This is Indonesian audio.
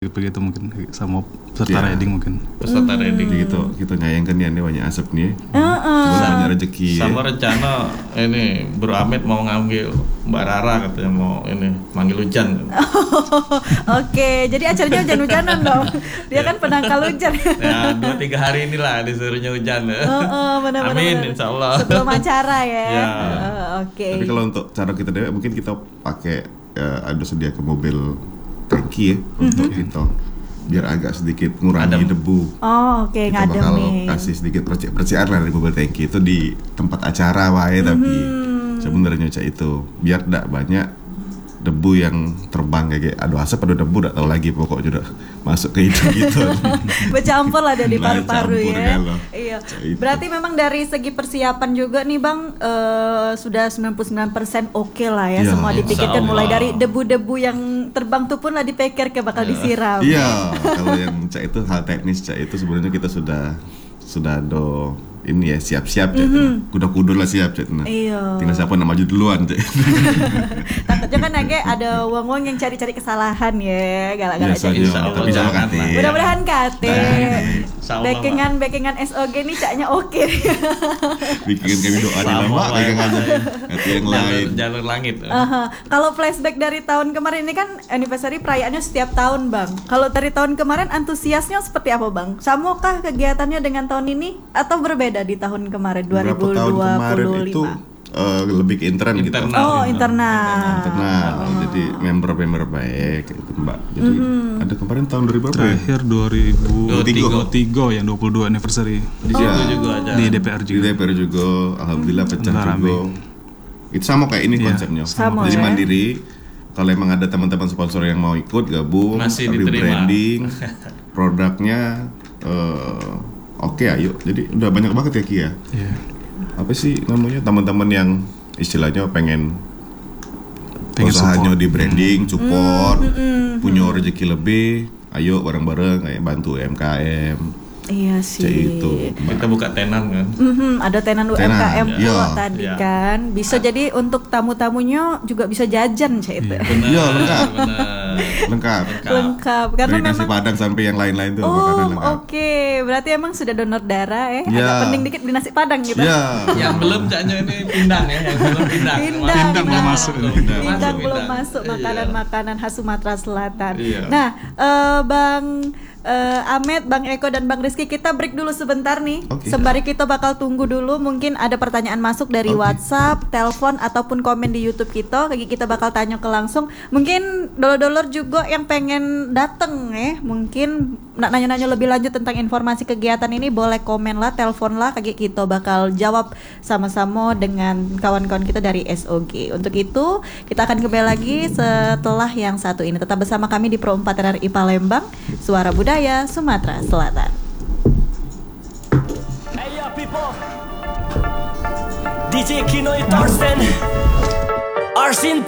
begitu mungkin sama peserta riding mungkin. Peserta riding gitu kita nyayangkan ya nih banyak asap nih. Banyak rezeki. Sama rencana ini Bro Ahmed mau ngambil Mbak Rara katanya mau ini manggil hujan. Oke, jadi acaranya hujan-hujanan dong. Dia kan penangkal hujan. Ya 2-3 hari inilah disuruhnya hujan. Benar-benar. Amin insyaallah. Sebelum acara ya. Ya. Oke. Tapi kalau untuk cara kita dewek mungkin kita pakai ada sediakan mobil tangki ya untuk kita biar agak sedikit ngurangi debu. Oh, oke, Kita bakal ngademin. kasih sedikit percikan lah dari mobil tangki itu di tempat acara wae tapi sebenarnya cak itu biar tidak banyak debu yang terbang kayak aduh asap aduh debu tidak tahu lagi pokoknya udah masuk ke hidung gitu. Bercampur lah dari Nah, paru-paru campur ya. kalau. Iya. Itu. Berarti memang dari segi persiapan juga nih Bang sudah 99% oke lah ya, Ya, semua dipikirkan insyaallah. mulai dari debu-debu yang terbang tuh pun lah dipikir ke bakal disiram. Iya, kalau yang cak itu hal teknis cak itu sebenarnya kita sudah do ini ya siap-siap cak. Kuda-kuda lah siap cak. Nah, Iya. tinggal siapa nak maju duluan cak. Takutnya kan agak ada wong-wong yang cari-cari kesalahan ya, galak-galak Biasanya, jadi. tapi jangan kate. Mudah-mudahan kate. Insyaallah, Backingan SOG nih caknya oke. Bikin kami doa di lama Sama, pegang aja hati yang lain. jalur langit. Kalau flashback dari tahun kemarin ini kan anniversary perayaannya setiap tahun Bang. Kalau dari tahun kemarin antusiasnya seperti apa Bang? Samakah kegiatannya dengan tahun ini atau berbeda di tahun kemarin 2025? Beberapa tahun kemarin itu lebih ke intern gitu. Oh, internal. Internal. Jadi member baik gitu Mbak. Jadi ada kemarin tahun 2000 berapa ya? Terakhir 2023 yang 22 anniversary Di situ juga ada. di DPR Di juga. DPR juga alhamdulillah pecah Rame. juga. Itu sama kayak ini konsepnya. Sama Jadi ya. mandiri. Kalau emang ada teman-teman sponsor yang mau ikut gabung, Masih diterima. rebranding, produknya oke ayo. Jadi udah banyak banget ya Ki ya. Iya. Apa sih namanya teman-teman yang istilahnya pengen support. usahanya di branding, support, punya rezeki lebih, ayo bareng-bareng kayak bantu UMKM. Iya sih. Cek itu. Kita buka tenan kan. Ada tenan Tenan, UMKM iya. pula tadi Iya. kan. Bisa jadi untuk tamu-tamunya juga bisa jajan cek itu. Benar. Iya, lengkap. Benar. Lengkap. Lengkap karena Dari nasi memang padang sampai yang lain-lain tuh Oh, makanan lengkap. oke. Berarti emang sudah donor darah Iya. agak penting dikit di nasi padang gitu. Iya. Yang belum caknya ini pindang ya, yang belum pindang. Pindang belum masuk. Pindang belum masuk Iya. makanan-makanan khas Sumatera Selatan. Iya. Nah, Bang Ahmed, Bang Eko dan Bang Rizky, kita break dulu sebentar nih. Oke. Sembari kita bakal tunggu dulu, mungkin ada pertanyaan masuk dari WhatsApp, telepon ataupun komen di YouTube kita. Kita bakal tanya ke langsung. Mungkin dolor-dolor juga yang pengen dateng mungkin nak nanya-nanya lebih lanjut tentang informasi kegiatan ini, boleh komen lah, telepon lah, kita bakal jawab sama-sama dengan kawan-kawan kita dari SOG. Untuk itu kita akan kembali lagi setelah yang satu ini. Tetap bersama kami di Pro 4 RRI Palembang, Suara Budaya Sumatera Selatan. Hey yo people, DJ Kino Torsten, Arsin